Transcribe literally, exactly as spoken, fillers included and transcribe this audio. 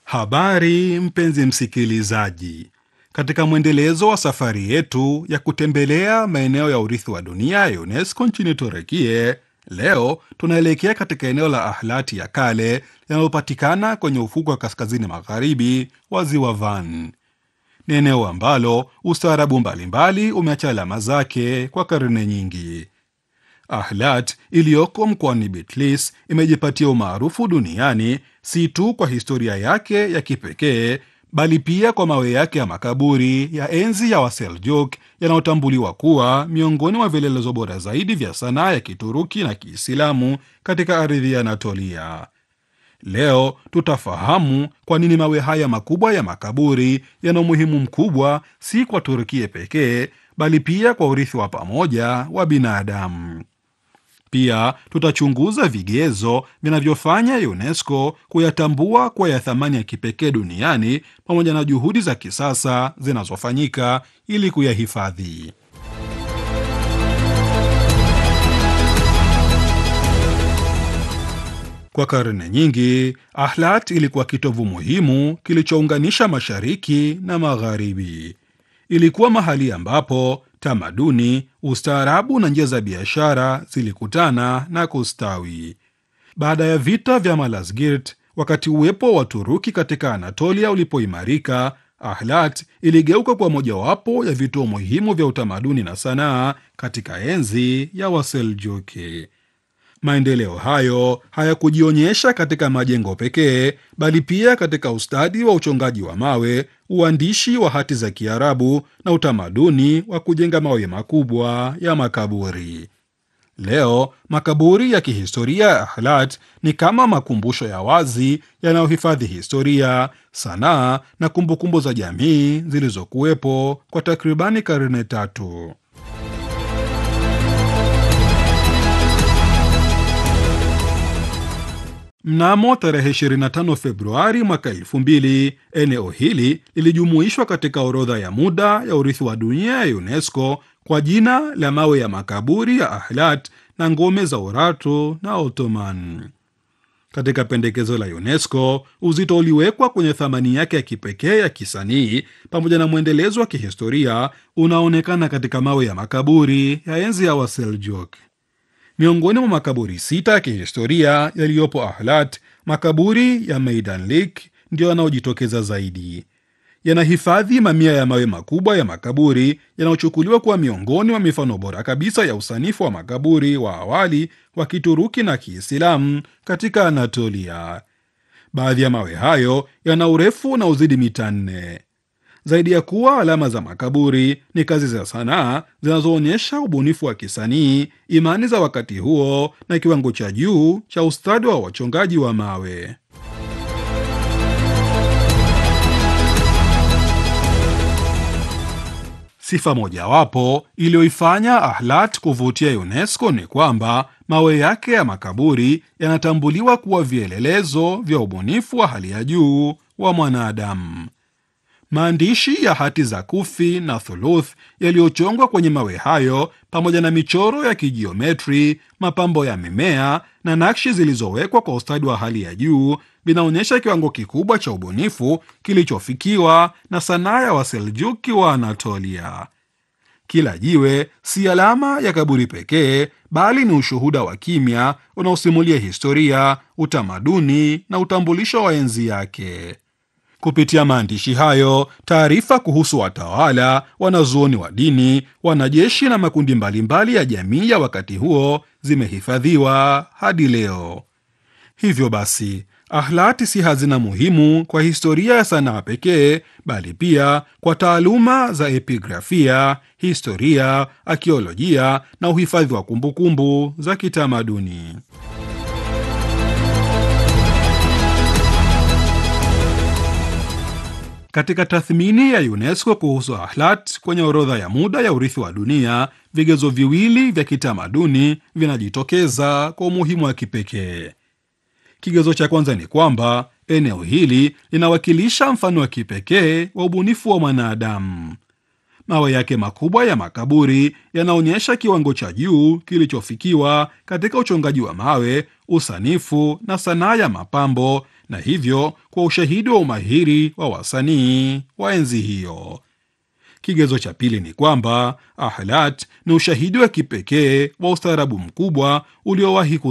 Habari mpenzi msikilizaji, katika mwendelezo wa safari yetu ya kutembelea maeneo ya urithi wa dunia ya UNESCO nchini Turekie, leo tunaelekea katika eneo la Ahlati ya kale linalopatikana kwenye ufukwe wa kaskazini magharibi wa ziwa Van. Ni eneo ambalo ustaarabu mbalimbali umeacha alama zake kwa karne nyingi. Ahlat iliyoko mkoani Bitlis imejipatia umaarufu duniani si tu kwa historia yake ya kipekee, bali pia kwa mawe yake ya makaburi ya enzi ya Waseljuk yanayotambuliwa kuwa miongoni mwa vielelezo bora zaidi vya sanaa ya Kituruki na Kiislamu katika ardhi ya Anatolia. Leo tutafahamu kwa nini mawe haya makubwa ya makaburi yana umuhimu mkubwa si kwa Turkia pekee, bali pia kwa urithi wa pamoja wa binadamu. Pia tutachunguza vigezo vinavyofanya UNESCO kuyatambua kuwa ya thamani ya kipekee duniani pamoja na juhudi za kisasa zinazofanyika ili kuyahifadhi. Kwa karne nyingi, Ahlat ilikuwa kitovu muhimu kilichounganisha mashariki na magharibi. Ilikuwa mahali ambapo tamaduni, ustaarabu na njia za biashara zilikutana na kustawi. Baada ya vita vya Malazgirt, wakati uwepo wa Turuki katika Anatolia ulipoimarika, Ahlat iligeuka kwa mojawapo ya vituo muhimu vya utamaduni na sanaa katika enzi ya Waseljuki. Maendeleo hayo hayakujionyesha katika majengo pekee, bali pia katika ustadi wa uchongaji wa mawe, uandishi wa hati za Kiarabu na utamaduni wa kujenga mawe makubwa ya makaburi. Leo makaburi ya kihistoria ya Ahlat ni kama makumbusho ya wazi yanayohifadhi historia, sanaa na kumbukumbu za jamii zilizokuwepo kwa takribani karne tatu. Mnamo tarehe ishirini na tano Februari mwaka elfu mbili, eneo hili lilijumuishwa katika orodha ya muda ya urithi wa dunia ya UNESCO kwa jina la mawe ya makaburi ya Ahlat na ngome za Urartu na Ottoman. Katika pendekezo la UNESCO, uzito uliwekwa kwenye thamani yake ya kipekee ya kisanii pamoja na mwendelezo wa kihistoria unaonekana katika mawe ya makaburi ya enzi ya Waseljuk. Miongoni mwa makaburi sita ya kihistoria yaliyopo Ahlat, makaburi ya Meydanlik ndiyo yanayojitokeza zaidi. Yanahifadhi mamia ya mawe makubwa ya makaburi yanayochukuliwa kuwa miongoni mwa mifano bora kabisa ya usanifu wa makaburi wa awali wa Kituruki na Kiislamu katika Anatolia. Baadhi ya mawe hayo yana urefu na uzidi mita nne. Zaidi ya kuwa alama za makaburi, ni kazi za sanaa zinazoonyesha ubunifu wa kisanii, imani za wakati huo na kiwango cha juu cha ustadi wa wachongaji wa mawe. Sifa mojawapo iliyoifanya Ahlat kuvutia UNESCO ni kwamba mawe yake ya makaburi yanatambuliwa kuwa vielelezo vya ubunifu wa hali ya juu wa mwanadamu. Maandishi ya hati za kufi na thuluth yaliyochongwa kwenye mawe hayo pamoja na michoro ya kijiometri, mapambo ya mimea na nakshi zilizowekwa kwa ustadi wa hali ya juu vinaonyesha kiwango kikubwa cha ubunifu kilichofikiwa na sanaa ya Waseljuki wa Anatolia. Kila jiwe si alama ya kaburi pekee, bali ni ushuhuda wa kimya unaosimulia historia, utamaduni na utambulisho wa enzi yake. Kupitia maandishi hayo, taarifa kuhusu watawala, wanazuoni wa dini, wanajeshi na makundi mbalimbali ya jamii ya wakati huo zimehifadhiwa hadi leo. Hivyo basi, Ahlat si hazina muhimu kwa historia ya sanaa pekee, bali pia kwa taaluma za epigrafia, historia, akiolojia na uhifadhi wa kumbukumbu za kitamaduni. Katika tathmini ya UNESCO kuhusu Ahlat kwenye orodha ya muda ya urithi wa dunia, vigezo viwili vya kitamaduni vinajitokeza kwa umuhimu wa kipekee. Kigezo cha kwanza ni kwamba eneo hili linawakilisha mfano wa kipekee wa ubunifu wa mwanadamu. Mawe yake makubwa ya makaburi yanaonyesha kiwango cha juu kilichofikiwa katika uchongaji wa mawe, usanifu na sanaa ya mapambo, na hivyo kwa ushahidi wa umahiri wa wasanii wa enzi hiyo. Kigezo cha pili ni kwamba Ahlat ni ushahidi wa kipekee wa ustaarabu mkubwa uliowahi